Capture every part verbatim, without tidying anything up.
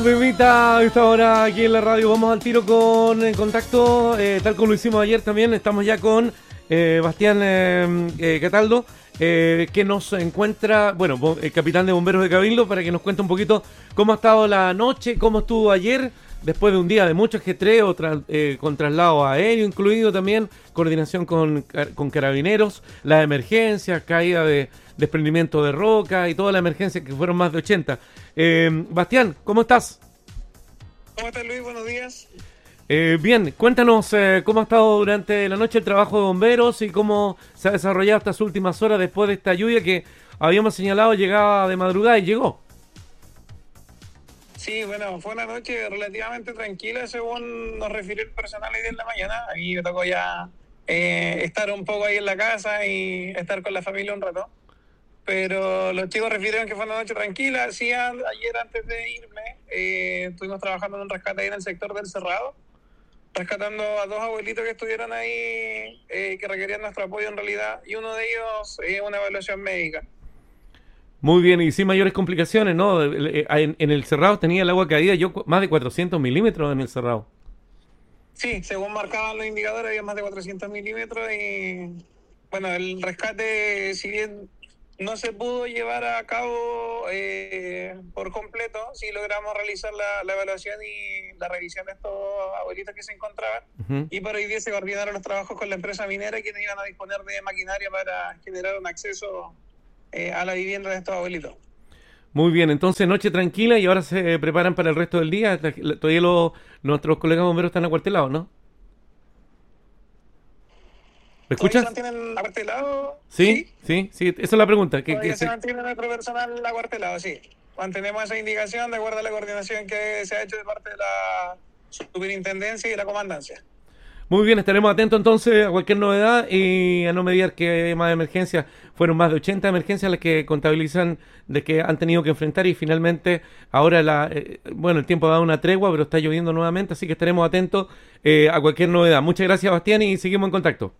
Me invita a esta hora aquí en la radio. Vamos al tiro con en contacto, eh, tal como lo hicimos ayer también. Estamos ya con eh, Bastián eh, eh, Cataldo, eh, que nos encuentra, bueno, bo- el capitán de bomberos de Cabildo, para que nos cuente un poquito cómo ha estado la noche, cómo estuvo ayer, después de un día de mucho ajetreo, tra- eh, con traslado aéreo incluido también, coordinación con, car- con carabineros, las emergencias, caída de desprendimiento de roca y toda la emergencia, que fueron más de ochenta. Eh, Bastián, ¿cómo estás? ¿Cómo estás, Luis? Buenos días. Eh, bien, cuéntanos eh, cómo ha estado durante la noche el trabajo de bomberos y cómo se ha desarrollado estas últimas horas después de esta lluvia que habíamos señalado llegaba de madrugada y llegó. Sí, bueno, fue una noche relativamente tranquila, según nos refirió el personal hoy día en la mañana. Aquí me tocó ya eh, estar un poco ahí en la casa y estar con la familia un rato. Pero los chicos refirieron que fue una noche tranquila. Sí, a- ayer antes de irme, eh, estuvimos trabajando en un rescate ahí en el sector del Cerrado, rescatando a dos abuelitos que estuvieron ahí, eh, que requerían nuestro apoyo en realidad, y uno de ellos eh, una evaluación médica. Muy bien, y sin mayores complicaciones, ¿no? Eh, En, en el Cerrado tenía el agua caída, yo cu- más de cuatrocientos milímetros en el Cerrado. Sí, según marcaban los indicadores, había más de cuatrocientos milímetros y, bueno, el rescate, si bien no se pudo llevar a cabo eh, por completo, sí logramos realizar la, la evaluación y la revisión de estos abuelitos que se encontraban. Ujú. Y por hoy día se coordinaron los trabajos con la empresa minera, quienes iban a disponer de maquinaria para generar un acceso eh, a la vivienda de estos abuelitos. Muy bien, entonces noche tranquila y ahora se preparan para el resto del día. La- la- Todavía los, nuestros colegas bomberos están acuartelados, ¿no? ¿Me ¿Todavía se escuchas? mantienen acuartelados? Sí, Sí. sí, sí, esa es la pregunta. Que, que Todavía se se- mantiene nuestro personal acuartelado, sí. Mantenemos esa indicación de acuerdo a la coordinación que se ha hecho de parte de la superintendencia y de la comandancia. Muy bien, estaremos atentos entonces a cualquier novedad y a no mediar que hay más emergencias. Fueron más de ochenta emergencias las que contabilizan de que han tenido que enfrentar y finalmente ahora la eh, bueno, el tiempo ha dado una tregua, pero está lloviendo nuevamente, así que estaremos atentos eh, a cualquier novedad. Muchas gracias, Bastián, y seguimos en contacto.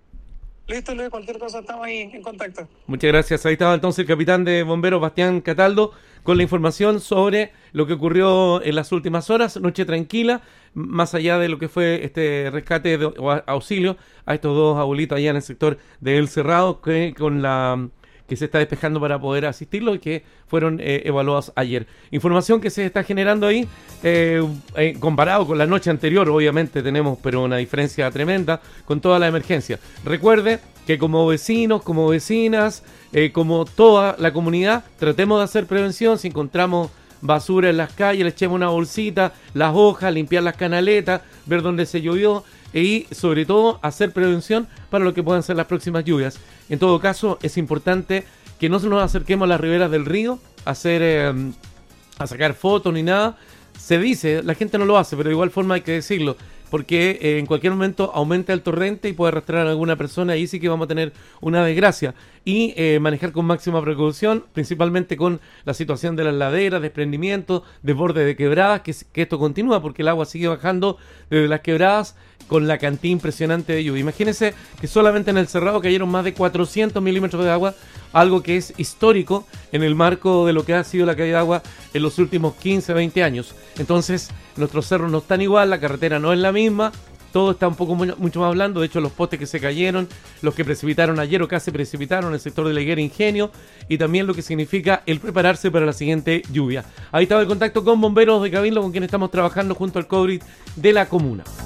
Listo, Luis, cualquier cosa estamos ahí en contacto. Muchas gracias. Ahí estaba entonces el capitán de bomberos Bastián Cataldo con la información sobre lo que ocurrió en las últimas horas. Noche tranquila, m- más allá de lo que fue este rescate de- o a- auxilio a estos dos abuelitos allá en el sector de El Cerrado, que con la que se está despejando para poder asistirlos y que fueron eh, evaluados ayer. Información que se está generando ahí, eh, eh, comparado con la noche anterior, obviamente tenemos pero una diferencia tremenda con toda la emergencia. Recuerde que como vecinos, como vecinas, eh, como toda la comunidad, tratemos de hacer prevención. Si encontramos basura en las calles, le echemos una bolsita, las hojas, limpiar las canaletas, ver dónde se llovió y sobre todo hacer prevención para lo que puedan ser las próximas lluvias. En todo caso, es importante que no se nos acerquemos a las riberas del río a hacer eh, a sacar fotos ni nada. Se dice, la gente no lo hace, pero de igual forma hay que decirlo, porque eh, en cualquier momento aumenta el torrente y puede arrastrar a alguna persona y ahí sí que vamos a tener una desgracia. Y eh, manejar con máxima precaución, principalmente con la situación de las laderas, desprendimientos, desborde de quebradas, que, que esto continúa porque el agua sigue bajando desde las quebradas con la cantidad impresionante de lluvia. Imagínense que solamente en el Cerrado cayeron más de cuatrocientos milímetros de agua, algo que es histórico en el marco de lo que ha sido la caída de agua en los últimos quince, veinte años. Entonces, nuestros cerros no están igual, la carretera no es la misma, todo está un poco mu- mucho más blando. De hecho, los postes que se cayeron, los que precipitaron ayer o casi precipitaron en el sector de la Higuera Ingenio, y también lo que significa el prepararse para la siguiente lluvia. Ahí estaba el contacto con bomberos de Cabildo, con quien estamos trabajando junto al COVID de la comuna.